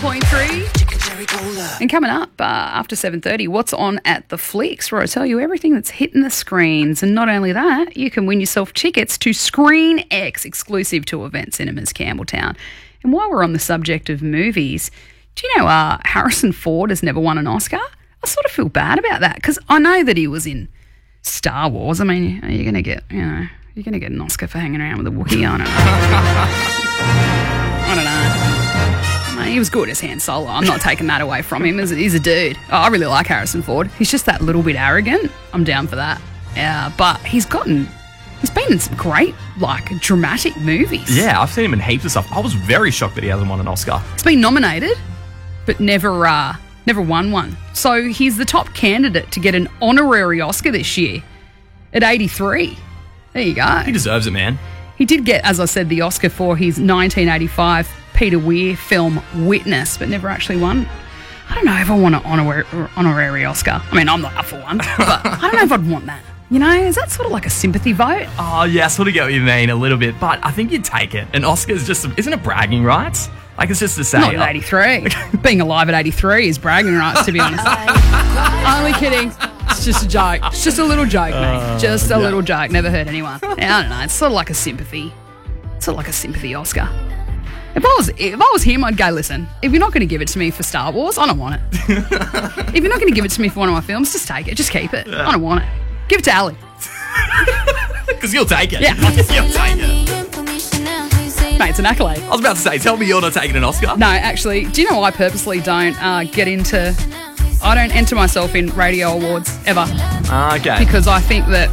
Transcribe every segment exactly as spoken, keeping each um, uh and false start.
Point three. And coming up uh, after seven thirty, what's on at the Flicks, where I tell you everything that's hitting the screens. And not only that, you can win yourself tickets to Screen X, exclusive to Event Cinemas Campbelltown. And while we're on the subject of movies, do you know uh, Harrison Ford has never won an Oscar? I sort of feel bad about that because I know that he was in Star Wars. I mean, you're going to get, you know, you're going to get an Oscar for hanging around with a Wookiee. I don't know. I don't know. He was good as Han Solo. I'm not taking that away from him. He's a dude. Oh, I really like Harrison Ford. He's just that little bit arrogant. I'm down for that. Yeah, but he's gotten... He's been in some great, like, dramatic movies. Yeah, I've seen him in heaps of stuff. I was very shocked that he hasn't won an Oscar. He's been nominated, but never, uh, never won one. So he's the top candidate to get an honorary Oscar this year at eighty-three. There you go. He deserves it, man. He did get, as I said, the Oscar for his nineteen eighty-five Peter Weir film Witness, but never actually won. I don't know if I want an honorary, honorary Oscar. I mean, I'm not up for one, but I don't know if I'd want that. You know, is that sort of like a sympathy vote? Oh, yeah, I sort of get what you mean a little bit, but I think you'd take it. An Oscar is just, isn't it bragging rights? Like, it's just to say... Not at eighty-three. Being alive at eighty-tee is bragging rights, to be honest. Only kidding. It's just a joke. It's just a little joke, mate. Uh, just a yeah. little joke. Never hurt anyone. Yeah, I don't know. It's sort of like a sympathy. It's sort of like a sympathy Oscar. If I was if I was him, I'd go, listen, if you're not going to give it to me for Star Wars, I don't want it. If you're not going to give it to me for one of my films, just take it. Just keep it. Yeah. I don't want it. Give it to Ali. Because you'll take it. Yeah. You'll take it. Mate, it's an accolade. I was about to say, tell me you're not taking an Oscar. No, actually, do you know I purposely don't uh, get into... I don't enter myself in radio awards, ever. Uh, okay. Because I think that...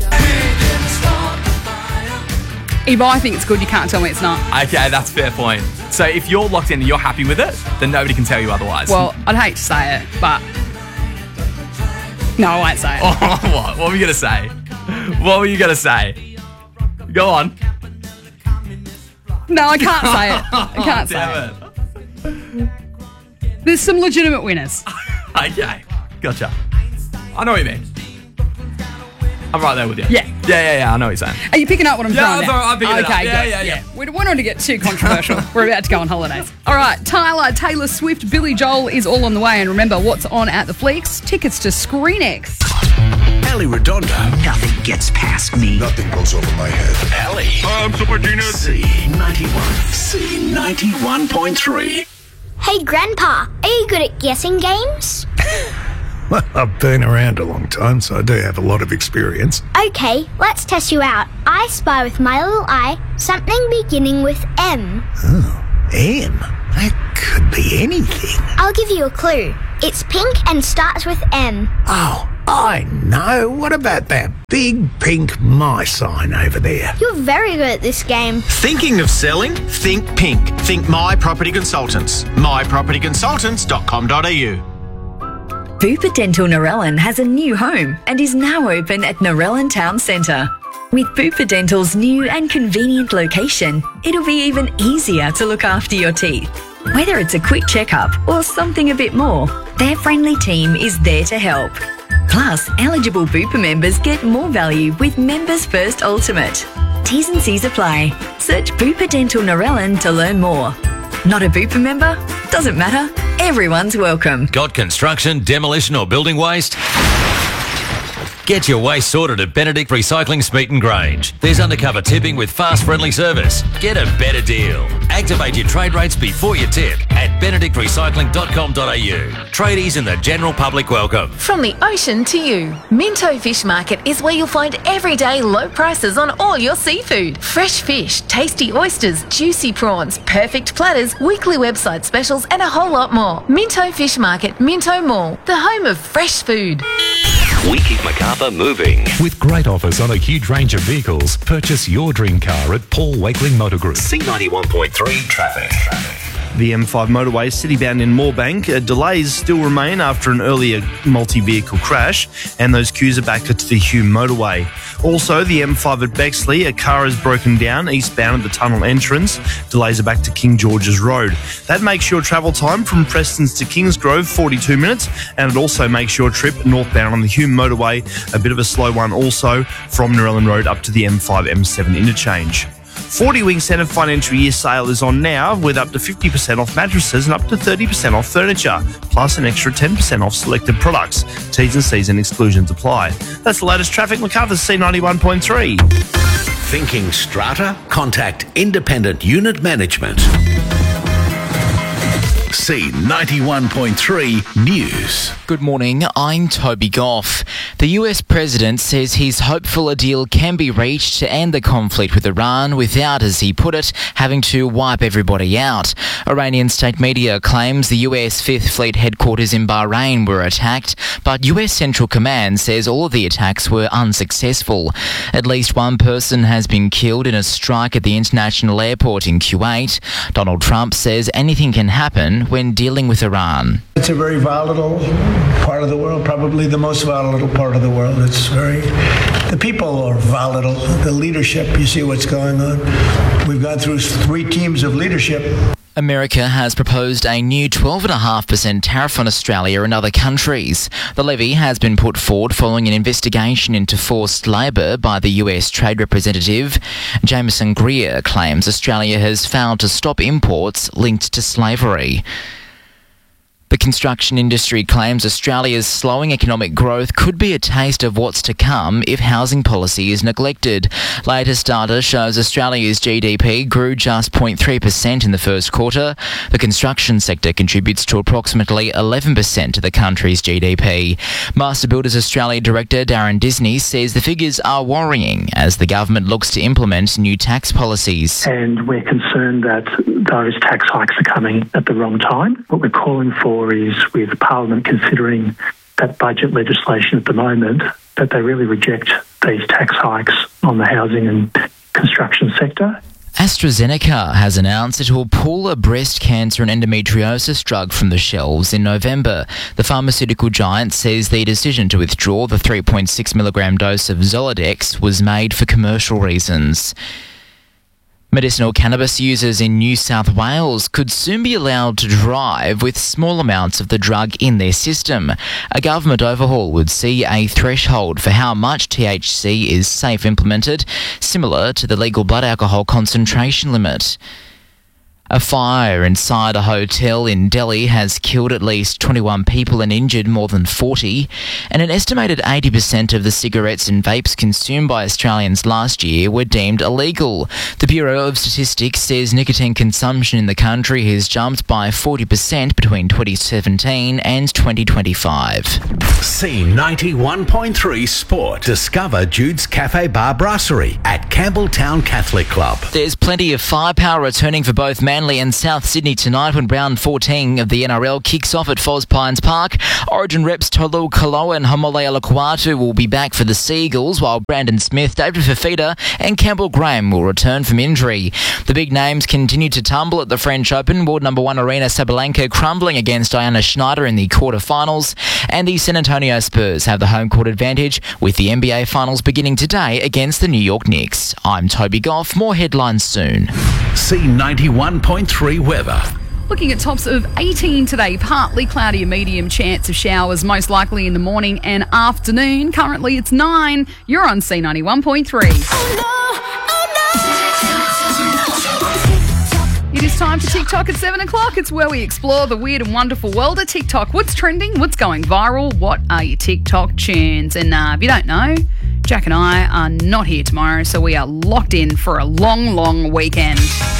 If I think it's good, you can't tell me it's not. Okay, that's a fair point. So if you're locked in and you're happy with it, then nobody can tell you otherwise. Well, I'd hate to say it, but... No, I won't say it. Oh, what? What were you going to say? What were you going to say? Go on. No, I can't say it. I can't say it. it. There's some legitimate winners. Okay, gotcha. I know what you mean. I'm right there with you. Yeah. Yeah, yeah, yeah, I know what you're saying. Are you picking up what I'm yeah, throwing down? Yeah, I'm picking it okay, up. Yeah, good. yeah, yeah, yeah. We don't want to get too controversial. We're about to go on holidays. All right, Tyler, Taylor Swift, Billy Joel is all on the way. And remember, what's on at the Flicks? Tickets to Screen X. Ali Redondo. Nothing gets past me. Nothing goes over my head. Ali. I'm Super Genius. C ninety-one. C ninety-one point three. Hey, Grandpa, are you good at guessing games? Well, I've been around a long time, so I do have a lot of experience. Okay, let's test you out. I spy with my little eye something beginning with M. Oh, M? That could be anything. I'll give you a clue. It's pink and starts with M. Oh, I know. What about that big pink my sign over there? You're very good at this game. Thinking of selling? Think pink. Think My Property Consultants. my property consultants dot com dot a u. Bupa Dental Narellan has a new home and is now open at Narellan Town Centre. With Bupa Dental's new and convenient location, it'll be even easier to look after your teeth. Whether it's a quick checkup or something a bit more, their friendly team is there to help. Plus, eligible Bupa members get more value with Members First Ultimate. T's and C's apply. Search Bupa Dental Narellan to learn more. Not a Bupa member? Doesn't matter. Everyone's welcome. Got construction, demolition or building waste? Get your waste sorted at Benedict Recycling Smeaton Grange. There's undercover tipping with fast friendly service. Get a better deal. Activate your trade rates before you tip at benedict recycling dot com dot a u. Tradies and the general public welcome. From the ocean to you, Minto Fish Market is where you'll find everyday low prices on all your seafood. Fresh fish, tasty oysters, juicy prawns, perfect platters, weekly website specials and a whole lot more. Minto Fish Market, Minto Mall, the home of fresh food. We keep Macarthur moving. With great offers on a huge range of vehicles, purchase your dream car at Paul Wakeling Motor Group. C ninety-one point three traffic. traffic. The M five motorway citybound in Moorebank. Uh, delays still remain after an earlier multi-vehicle crash, and those queues are back to the Hume motorway. Also, the M five at Bexley, a car has broken down eastbound at the tunnel entrance. Delays are back to King George's Road. That makes your travel time from Prestons to Kingsgrove forty-two minutes, and it also makes your trip northbound on the Hume motorway a bit of a slow one also from Narellan Road up to the M five M seven interchange. forty Wing Centre financial year sale is on now with up to fifty percent off mattresses and up to thirty percent off furniture, plus an extra ten percent off selected products. T's and C's and exclusions apply. That's the latest traffic. MacArthur's C ninety-one point three. Thinking strata? Contact Independent Unit Management. C ninety-one point three News. Good morning, I'm Toby Goff. The U S president says he's hopeful a deal can be reached to end the conflict with Iran without, as he put it, having to wipe everybody out. Iranian state media claims the U S Fifth Fleet headquarters in Bahrain were attacked, but U S Central Command says all of the attacks were unsuccessful. At least one person has been killed in a strike at the international airport in Kuwait. Donald Trump says anything can happen when dealing with Iran. It's a very volatile part of the world, probably the most volatile part of the world. It's very, the people are volatile, the leadership, you see what's going on. We've gone through three teams of leadership. America has proposed a new twelve point five percent tariff on Australia and other countries. The levy has been put forward following an investigation into forced labour by the U S Trade Representative. Jameson Greer claims Australia has failed to stop imports linked to slavery. The construction industry claims Australia's slowing economic growth could be a taste of what's to come if housing policy is neglected. Latest data shows Australia's G D P grew just zero point three percent in the first quarter. The construction sector contributes to approximately eleven percent of the country's G D P. Master Builders Australia Director Darren Disney says the figures are worrying as the government looks to implement new tax policies. And we're concerned that those tax hikes are coming at the wrong time. What we're calling for is, with Parliament considering that budget legislation at the moment, that they really reject these tax hikes on the housing and construction sector. AstraZeneca has announced it will pull a breast cancer and endometriosis drug from the shelves in November. The pharmaceutical giant says the decision to withdraw the three point six milligram dose of Zoladex was made for commercial reasons. Medicinal cannabis users in New South Wales could soon be allowed to drive with small amounts of the drug in their system. A government overhaul would see a threshold for how much T H C is safe implemented, similar to the legal blood alcohol concentration limit. A fire inside a hotel in Delhi has killed at least twenty-one people and injured more than forty, and an estimated eighty percent of the cigarettes and vapes consumed by Australians last year were deemed illegal. The Bureau of Statistics says nicotine consumption in the country has jumped by forty percent between twenty seventeen and twenty twenty-five. C ninety-one point three Sport. Discover Jude's Cafe Bar Brasserie at Campbelltown Catholic Club. There's plenty of firepower returning for both Manly and South Sydney tonight when round fourteen of the N R L kicks off at Foz Pines Park. Origin reps Tolu Kaloa and Homolea Lakwatu will be back for the Seagulls, while Brandon Smith, David Fafita and Campbell Graham will return from injury. The big names continue to tumble at the French Open. World number one Arena Sabalenka crumbling against Diana Schneider in the quarterfinals, and the San Antonio Spurs have the home court advantage with the N B A Finals beginning today against the New York Knicks. I'm Toby Goff. More headlines soon. C ninety-one point three weather. Looking at tops of eighteen today, partly cloudy, a medium chance of showers, most likely in the morning and afternoon. Currently it's nine. You're on C ninety-one point three. Oh no, oh no. It is time for TikTok at seven o'clock. It's where we explore the weird and wonderful world of TikTok. What's trending? What's going viral? What are your TikTok tunes? And uh, if you don't know, Jack and I are not here tomorrow, so we are locked in for a long, long weekend.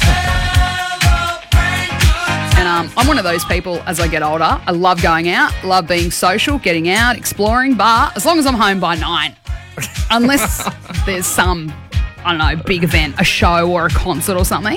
And um, I'm one of those people as I get older. I love going out, love being social, getting out, exploring, but as long as I'm home by nine. Unless there's some, I don't know, big event, a show or a concert or something.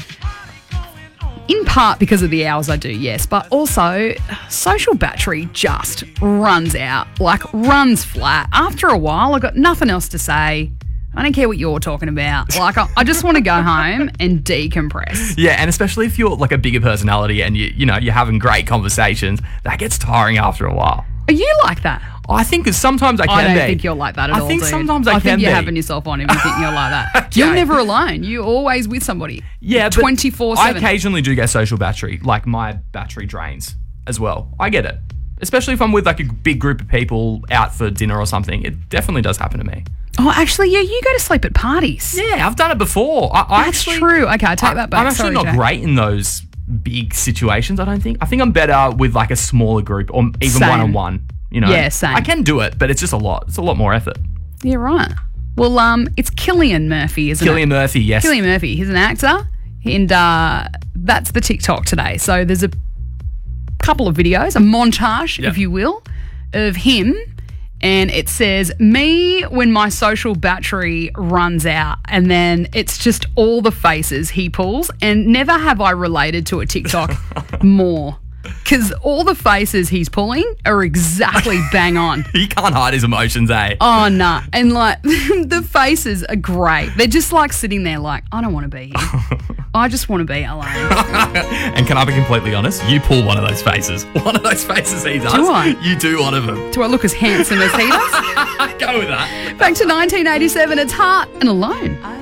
In part because of the hours I do, yes, but also social battery just runs out, like runs flat. After a while, I've got nothing else to say. I don't care what you're talking about. Like, I, I just want to go home and decompress. Yeah, and especially if you're like a bigger personality and you you know you're having great conversations, that gets tiring after a while. Are you like that? I think sometimes I can be. I don't be. think you're like that at I all, think dude. sometimes I, I can think you're be. having yourself on if you think you're like that. You're never alone. You're always with somebody. Yeah, twenty-four I seven. occasionally do get social battery, like my battery drains as well. I get it. Especially if I'm with like a big group of people out for dinner or something. It definitely does happen to me. Oh, actually, yeah, you go to sleep at parties. Yeah, I've done it before. I, I That's actually, true. Okay, I take that back. I'm actually Sorry, not Jack. great in those big situations, I don't think. I think I'm better with like a smaller group or even Same. one-on-one. You know? Yeah, same. I can do it, but it's just a lot. It's a lot more effort. Yeah, right. Well, um, it's Cillian Murphy, isn't Cillian it? Murphy, yes. Cillian Murphy. He's an actor, and uh, that's the TikTok today. So there's a couple of videos, a montage, Yep. if you will, of him, and it says, me when my social battery runs out, and then it's just all the faces he pulls, and never have I related to a TikTok more. Because all the faces he's pulling are exactly bang on. He can't hide his emotions, eh? Oh, no. And, like, the faces are great. They're just, like, sitting there like, I don't want to be here. I just want to be alone. And can I be completely honest? You pull one of those faces. One of those faces he does. Do I? You do one of them. Do I look as handsome as he does? Go with that. Back to nineteen eighty-seven, it's Heart and Alone.